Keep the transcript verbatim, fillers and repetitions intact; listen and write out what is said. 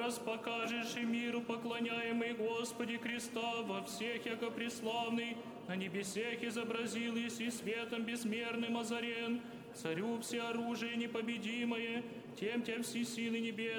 Образ покажешь и миру поклоняемый Господи Христа во всех, яко преславный, на небесех изобразил еси светом безмерным озарен, царю все оружие непобедимое, тем тем все силы небес